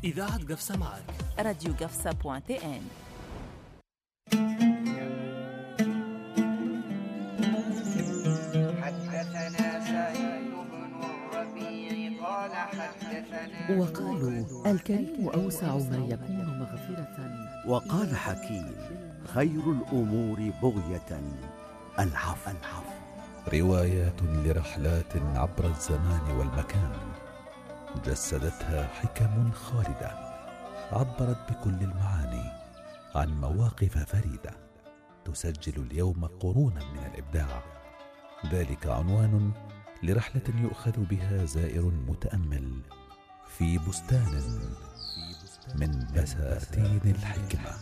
إذاعة قفصة معك. راديو قفصة.ان. حدثنا سعيد بن الربيع قال حدثنا وقالوا الكريم أوسع ما يكون مغفرة. وقال حكيم خير الأمور بغية العفو. روايات لرحلات عبر الزمان والمكان، جسدتها حكم خالدة، عبرت بكل المعاني عن مواقف فريدة، تسجل اليوم قرونا من الإبداع. ذلك عنوان لرحلة يؤخذ بها زائر متأمل في بستان من بساتين الحكمة.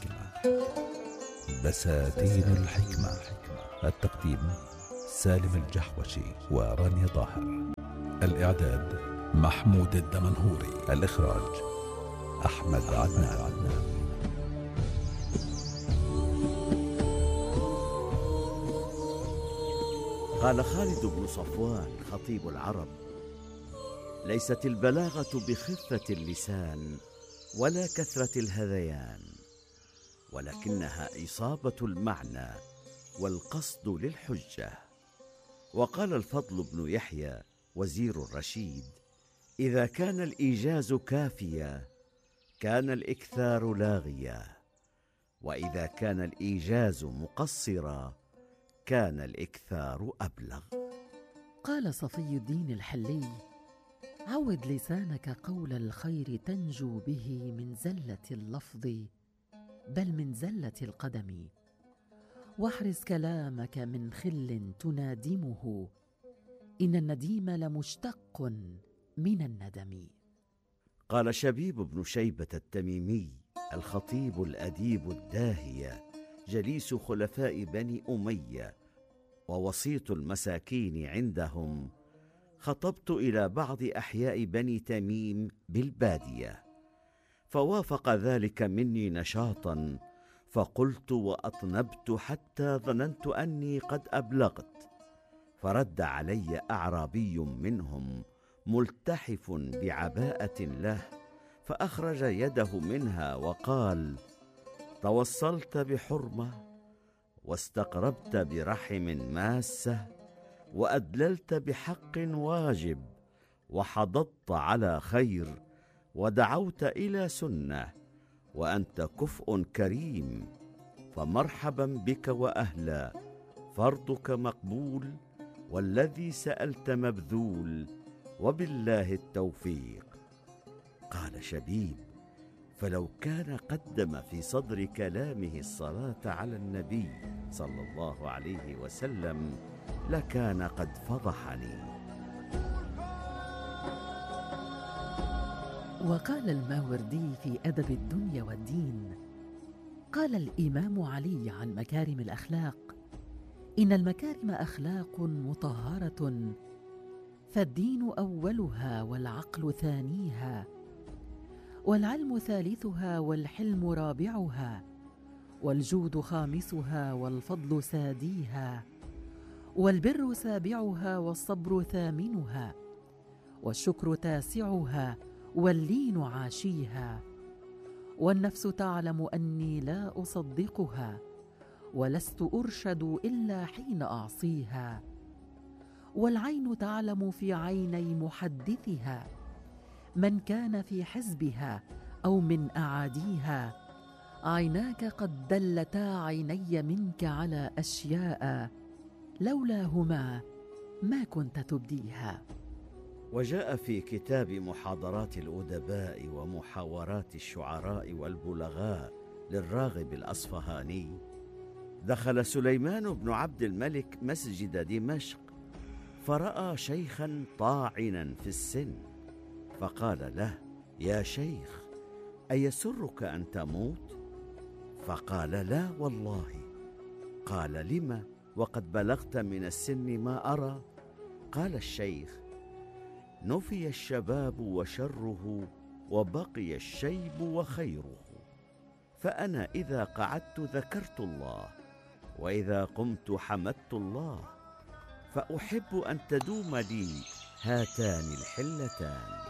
بساتين الحكمة، التقديم سالم الجحوشي ورانيا ظاهر، الإعداد محمود الدمنهوري، الإخراج أحمد عدنان. قال خالد بن صفوان خطيب العرب: ليست البلاغة بخفة اللسان ولا كثرة الهذيان، ولكنها إصابة المعنى والقصد للحجة. وقال الفضل بن يحيى وزير الرشيد: إذا كان الإيجاز كافيا كان الإكثار لاغيا، وإذا كان الإيجاز مقصرا كان الإكثار أبلغ. قال صفي الدين الحلي: عود لسانك قول الخير تنجو به من زلة اللفظ بل من زلة القدم، واحرز كلامك من خل تنادمه، إن النديم لمشتق من الندم. قال شبيب بن شيبة التميمي الخطيب الأديب الداهية، جليس خلفاء بني أمية ووسيط المساكين عندهم: خطبت إلى بعض أحياء بني تميم بالبادية، فوافق ذلك مني نشاطا، فقلت وأطنبت حتى ظننت أني قد أبلغت، فرد علي أعرابي منهم ملتحف بعباءة له، فأخرج يده منها وقال: توصلت بحرمة، واستقربت برحم ماسة، وأدللت بحق واجب، وحضضت على خير، ودعوت إلى سنة، وأنت كفء كريم، فمرحبا بك وأهلا، فرضك مقبول، والذي سألت مبذول، وبالله التوفيق. قال شبيب: فلو كان قدم في صدر كلامه الصلاة على النبي صلى الله عليه وسلم لكان قد فضحني. وقال الماوردي في أدب الدنيا والدين: قال الإمام علي عن مكارم الأخلاق: إن المكارم أخلاق مطهرة، فالدين أولها والعقل ثانيها، والعلم ثالثها والحلم رابعها، والجود خامسها والفضل ساديها، والبر سابعها والصبر ثامنها، والشكر تاسعها واللين عاشيها، والنفس تعلم أني لا أصدقها، ولست أرشد إلا حين أعصيها، والعين تعلم في عيني محدثها من كان في حزبها أو من أعاديها، عيناك قد دلتا عيني منك على أشياء لولاهما ما كنت تبديها. وجاء في كتاب محاضرات الأدباء ومحاورات الشعراء والبلغاء للراغب الأصفهاني: دخل سليمان بن عبد الملك مسجد دمشق، فرأى شيخا طاعنا في السن، فقال له: يا شيخ، أيسرك أن تموت؟ فقال: لا والله. قال: لم وقد بلغت من السن ما أرى؟ قال الشيخ: نفي الشباب وشره، وبقي الشيب وخيره، فأنا إذا قعدت ذكرت الله، وإذا قمت حمدت الله، فأحب أن تدوم لي هاتان الحلتان.